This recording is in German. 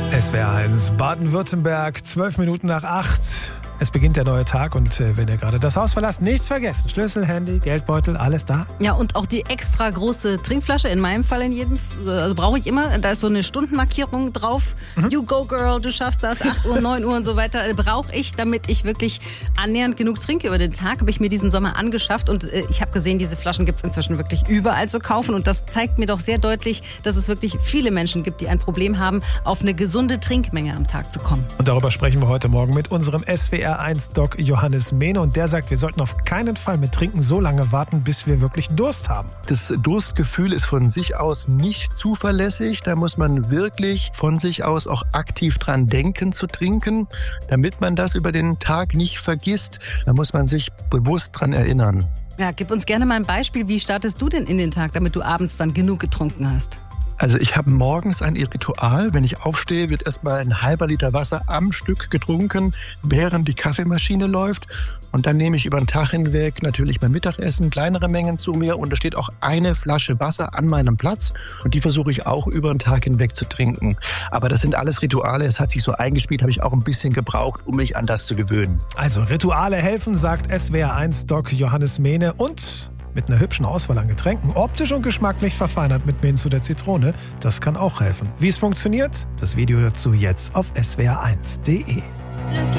SWR 1 Baden-Württemberg, 12 Minuten nach 8. Es beginnt der neue Tag und wenn ihr gerade das Haus verlasst, nichts vergessen. Schlüssel, Handy, Geldbeutel, alles da. Ja, und auch die extra große Trinkflasche, in meinem Fall also brauche ich immer. Da ist so eine Stundenmarkierung drauf. You go girl, du schaffst das, 8 Uhr, 9 Uhr und so weiter. Brauche ich, damit ich wirklich annähernd genug trinke über den Tag. Habe ich mir diesen Sommer angeschafft und ich habe gesehen, diese Flaschen gibt es inzwischen wirklich überall zu kaufen. Und das zeigt mir doch sehr deutlich, dass es wirklich viele Menschen gibt, die ein Problem haben, auf eine gesunde Trinkmenge am Tag zu kommen. Und darüber sprechen wir heute Morgen mit unserem SWR1-Doc Johannes Mehne. Und der sagt, wir sollten auf keinen Fall mit Trinken so lange warten, bis wir wirklich Durst haben. Das Durstgefühl ist von sich aus nicht zuverlässig. Da muss man wirklich von sich aus auch aktiv dran denken zu trinken, damit man das über den Tag nicht vergisst. Da muss man sich bewusst dran erinnern. Ja, gib uns gerne mal ein Beispiel. Wie startest du denn in den Tag, damit du abends dann genug getrunken hast? Also ich habe morgens ein Ritual. Wenn ich aufstehe, wird erstmal ein halber Liter Wasser am Stück getrunken, während die Kaffeemaschine läuft. Und dann nehme ich über den Tag hinweg natürlich beim Mittagessen kleinere Mengen zu mir. Und da steht auch eine Flasche Wasser an meinem Platz. Und die versuche ich auch über den Tag hinweg zu trinken. Aber das sind alles Rituale. Es hat sich so eingespielt, habe ich auch ein bisschen gebraucht, um mich an das zu gewöhnen. Also Rituale helfen, sagt SWR1-Doc Johannes Mehne. Und mit einer hübschen Auswahl an Getränken, optisch und geschmacklich verfeinert mit Minze oder Zitrone, das kann auch helfen. Wie es funktioniert, das Video dazu jetzt auf swr1.de.